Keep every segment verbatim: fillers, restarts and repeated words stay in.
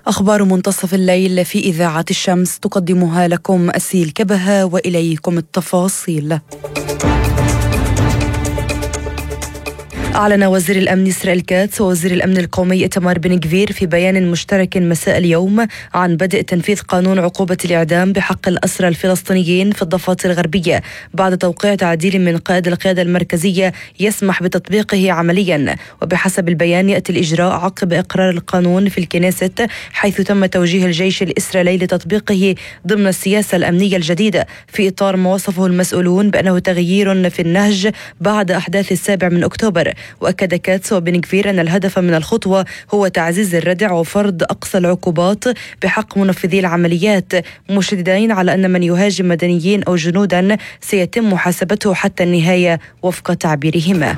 أخبار منتصف الليل في إذاعة الشمس تقدمها لكم أسيل كبهة، وإليكم التفاصيل. أعلن وزير الأمن إسرائيل كاتس ووزير الأمن القومي إتمار بن غفير في بيان مشترك مساء اليوم عن بدء تنفيذ قانون عقوبة الإعدام بحق الأسرى الفلسطينيين في الضفة الغربية بعد توقيع تعديل من قائد القيادة المركزية يسمح بتطبيقه عمليا. وبحسب البيان يأتي الإجراء عقب إقرار القانون في الكنيست، حيث تم توجيه الجيش الإسرائيلي لتطبيقه ضمن السياسة الأمنية الجديدة في إطار ما وصفه المسؤولون بأنه تغيير في النهج بعد أحداث السابع من أكتوبر. وأكد كاتس وبن غفير أن الهدف من الخطوة هو تعزيز الردع وفرض أقصى العقوبات بحق منفذي العمليات، مشددين على أن من يهاجم مدنيين أو جنودا سيتم محاسبته حتى النهاية وفق تعبيرهما.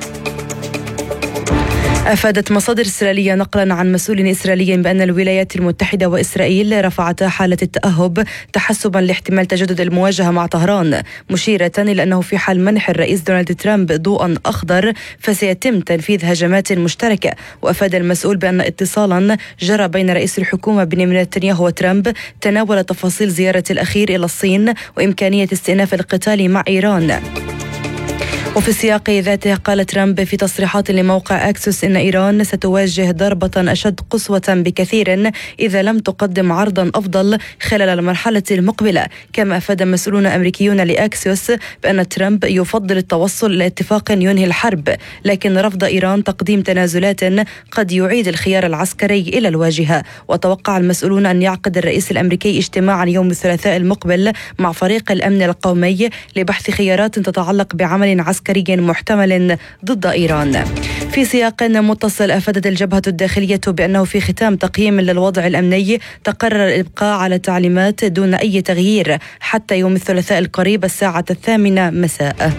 أفادت مصادر إسرائيلية نقلا عن مسؤول إسرائيلي بأن الولايات المتحدة وإسرائيل رفعتا حالة التأهب تحسبا لاحتمال تجدد المواجهة مع طهران، مشيرة إلى أنه في حال منح الرئيس دونالد ترامب ضوءا أخضر فسيتم تنفيذ هجمات مشتركة. وأفاد المسؤول بأن اتصالا جرى بين رئيس الحكومة بنيامين نتنياهو وترامب تناول تفاصيل زيارة الأخير إلى الصين وإمكانية استئناف القتال مع إيران. وفي السياق ذاته قال ترامب في تصريحات لموقع أكسوس إن إيران ستواجه ضربة أشد قسوة بكثير إذا لم تقدم عرضا أفضل خلال المرحلة المقبلة. كما أفاد مسؤولون أمريكيون لأكسوس بأن ترامب يفضل التوصل إلى اتفاق ينهي الحرب، لكن رفض إيران تقديم تنازلات قد يعيد الخيار العسكري إلى الواجهة. وتوقع المسؤولون أن يعقد الرئيس الأمريكي اجتماعا يوم الثلاثاء المقبل مع فريق الأمن القومي لبحث خيارات تتعلق بعمل عسكري عسكري محتمل ضد إيران. في سياق متصل، أفادت الجبهة الداخلية بأنه في ختام تقييم للوضع الأمني تقرر الإبقاء على تعليمات دون أي تغيير حتى يوم الثلاثاء القريب الساعة الثامنة مساء.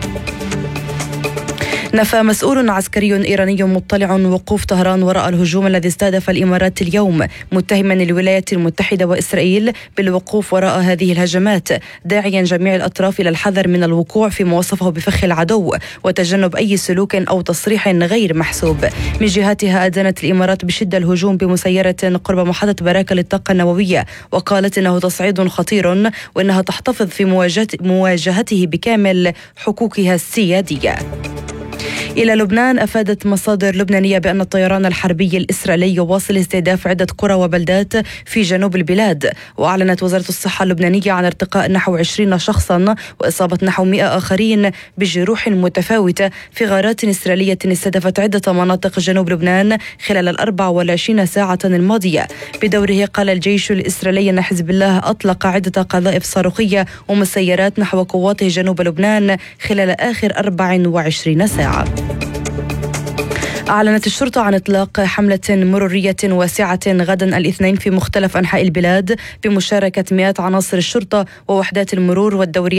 نفى مسؤول عسكري إيراني مطلع وقوف طهران وراء الهجوم الذي استهدف الإمارات اليوم، متهما الولايات المتحدة وإسرائيل بالوقوف وراء هذه الهجمات، داعيا جميع الأطراف إلى الحذر من الوقوع في ما وصفه بفخ العدو وتجنب أي سلوك أو تصريح غير محسوب. من جهتها أدانت الإمارات بشدة الهجوم بمسيرة قرب محطة براكة للطاقة النووية، وقالت إنه تصعيد خطير وإنها تحتفظ في مواجهته بكامل حقوقها السيادية. إلى لبنان، أفادت مصادر لبنانية بأن الطيران الحربي الإسرائيلي يواصل استهداف عدة قرى وبلدات في جنوب البلاد. وأعلنت وزارة الصحة اللبنانية عن ارتقاء نحو عشرين شخصا وإصابة نحو مئة آخرين بجروح متفاوتة في غارات إسرائيلية استهدفت عدة مناطق جنوب لبنان خلال الأربع والعشرين ساعة الماضية. بدوره قال الجيش الإسرائيلي أن حزب الله أطلق عدة قذائف صاروخية ومسيرات نحو قواته جنوب لبنان خلال آخر أربع وعشرين ساعة. أعلنت الشرطة عن إطلاق حملة مرورية واسعة غدا الاثنين في مختلف أنحاء البلاد بمشاركة مئات عناصر الشرطة ووحدات المرور والدوريات